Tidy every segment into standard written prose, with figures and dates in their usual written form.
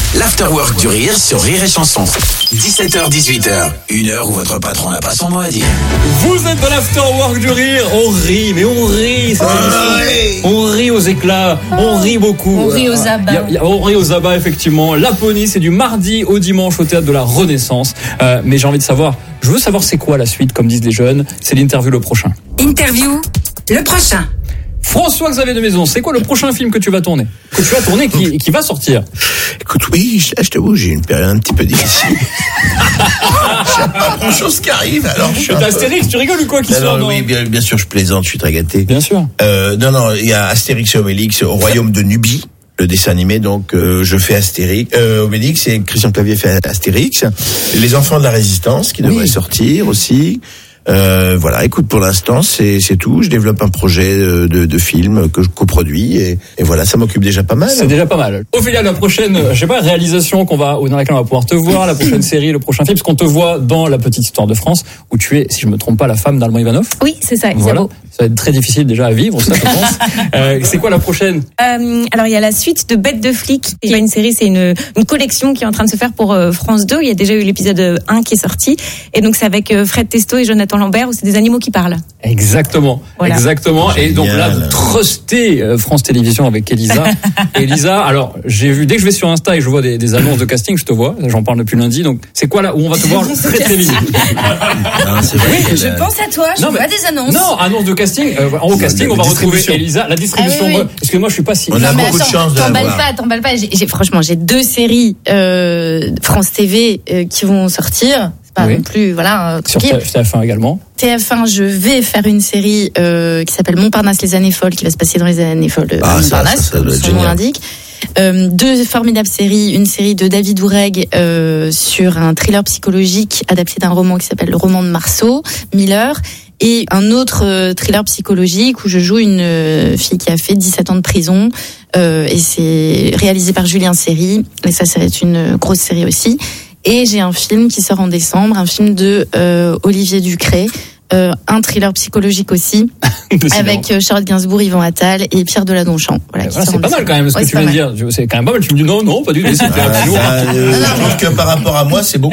l'Afterwork du Rire sur Rire et Chanson. 17h-18h, une heure où votre patron n'a pas son mot à dire. Vous êtes dans l'Afterwork du Rire. On rit, mais on rit. On rit aux éclats. On rit beaucoup. On rit aux abats. On rit aux abats, effectivement. Laponie, c'est du mardi au dimanche au Théâtre de la Renaissance. Mais j'ai envie de savoir, je veux savoir c'est quoi la suite, comme disent les jeunes. C'est l'interview le prochain. Interview le prochain. François-Xavier de Maison, c'est quoi le prochain film que tu vas tourner? Que tu vas tourner, qui va sortir? Écoute, oui, je t'avoue, j'ai une période un petit peu difficile. J'ai pas grand chose qui arrive, alors. C'est Astérix, tu rigoles ou quoi qui sort? Oui, bien sûr, je plaisante, je suis très gâté. Bien sûr. Non, il y a Astérix et Obélix au royaume de Nubie. Le dessin animé, donc je fais Astérix, Obélix, et Christian Clavier fait Astérix. Les enfants de la Résistance qui devraient sortir aussi. Voilà, écoute, pour l'instant c'est tout. Je développe un projet de film que je coproduis et voilà, ça m'occupe déjà pas mal. C'est déjà pas mal. Ophélia, la prochaine, réalisation dans laquelle on va pouvoir te voir, la prochaine série, le prochain film, parce qu'on te voit dans La Petite Histoire de France, où tu es, si je me trompe pas, la femme d'Armand Ivanov. Oui, c'est ça, voilà. Ça va être très difficile déjà à vivre, ça, je pense. C'est quoi la prochaine? Alors, il y a la suite de Bête de flic. Il y a une série, c'est une collection qui est en train de se faire pour France 2. Il y a déjà eu l'épisode 1 qui est sorti. Et donc, c'est avec Fred Testo et Jonathan Lambert, où c'est des animaux qui parlent. Exactement. Voilà. Exactement. Génial. Et donc là, vous trustez France Télévisions avec Elisa. Elisa, alors, j'ai vu, dès que je vais sur Insta et je vois des annonces de casting, je te vois. J'en parle depuis lundi. Donc, c'est quoi là où on va te voir très très vite? Non, c'est vrai. Je pense à toi, je vois des annonces. Non, annonce de casting. En haut casting, on va retrouver Elisa. La distribution. Ah oui. Parce que moi, je suis pas si. On a beaucoup de chance de la voir. T'emballes pas. Franchement, j'ai 2 séries France TV qui vont sortir. C'est pas non plus, voilà. Sur TF1 également. TF1, je vais faire une série qui s'appelle Montparnasse les années folles, qui va se passer dans les années folles de Montparnasse, comme son nom l'indique. 2 formidables séries, une série de David Oureg sur un thriller psychologique adapté d'un roman qui s'appelle Le roman de Marceau, Miller, et un autre thriller psychologique où je joue une fille qui a fait 17 ans de prison, et c'est réalisé par Julien Seri, et ça va être une grosse série aussi. Et j'ai un film qui sort en décembre, un film de Olivier Ducret, un thriller psychologique aussi, avec Charlotte Gainsbourg, Yvan Attal et Pierre Deladonchamp. Voilà, c'est pas mal quand même ce que tu viens de dire. C'est quand même pas mal. Tu me dis non, pas du tout. Je trouve que par rapport à moi, c'est beaucoup.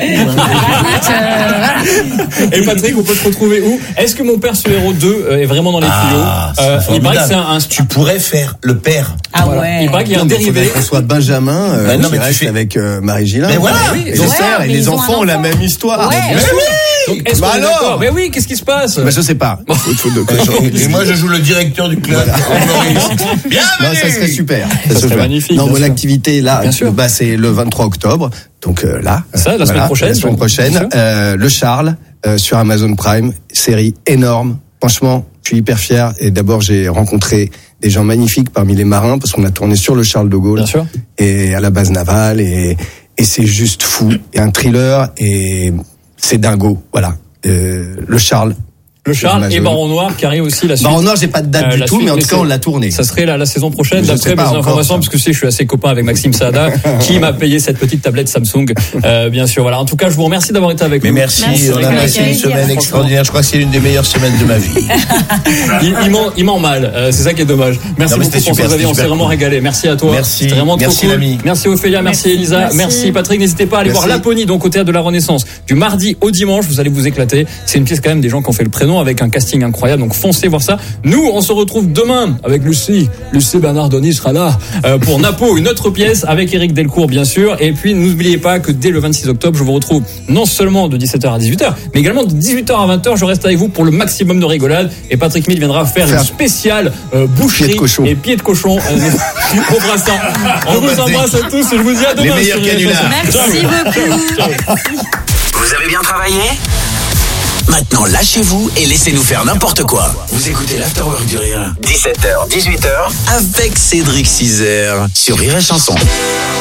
Et Patrick, on peut te retrouver où? Est-ce que Mon père ce héros 2 est vraiment dans les tuyaux? Il paraît que c'est un. Tu pourrais faire le père. Ah ouais. Il paraît qu'il y a un dérivé. François Benjamin, qui reste avec Marie Gillin. Mais voilà. Et le père et les enfants ont la même histoire. Donc, est-ce qu'on est d'accord? Mais oui, qu'est-ce qui se passe? Je sais pas. Et moi, je joue le directeur du club. Bienvenue. Non, ça serait super. Ça serait magnifique. Non, mon activité là, c'est le 23 octobre. Donc là. Ça, la semaine prochaine. La semaine prochaine. Le Charles sur Amazon Prime, série énorme. Franchement, je suis hyper fier. Et d'abord, j'ai rencontré des gens magnifiques parmi les marins parce qu'on a tourné sur le Charles de Gaulle. Bien sûr. Et à la base navale et c'est juste fou. Et un thriller et c'est dingo. Voilà. Le Charles. Le Charles et Baron Noir qui arrive aussi la suite. Baron Noir, j'ai pas de date du tout, mais en tout cas, on l'a tourné. Ça serait la saison prochaine, d'après mes informations, parce que je suis assez copain avec Maxime Saada, qui m'a payé cette petite tablette Samsung, bien sûr. Voilà. En tout cas, je vous remercie d'avoir été avec nous. Mais merci. On a passé une semaine extraordinaire. Je crois que c'est l'une des meilleures semaines de ma vie. Il ment mal. C'est ça qui est dommage. Merci beaucoup, François-Xavier. On s'est vraiment régalé. Merci à toi. Merci. C'était vraiment trop cool. L'ami. Merci Ophélia. Merci Elisa. Merci Patrick. N'hésitez pas à aller voir Laponie, donc au Théâtre de la Renaissance, du mardi au dimanche. Vous allez vous éclater. C'est une pièce quand même des gens qui ont fait le prénom avec un casting incroyable. Donc foncez voir ça. Nous, on se retrouve demain avec Lucie Bernardoni sera là pour Napo, une autre pièce avec Éric Delcourt bien sûr. Et puis n'oubliez pas que dès le 26 octobre, je vous retrouve non seulement de 17h à 18h, mais également de 18h à 20h. Je reste avec vous pour le maximum de rigolade. Et Patrick Mille viendra faire une spéciale boucherie et pied de cochon. On fera ça. On vous embrasse à tous et je vous dis à demain. Les meilleurs canulars. Merci beaucoup. Vous avez bien travaillé? Maintenant, lâchez-vous et laissez-nous faire n'importe quoi. Vous écoutez l'Afterwork du Rire. 17h, 18h, avec Cédric Cizer sur Rire et Chanson.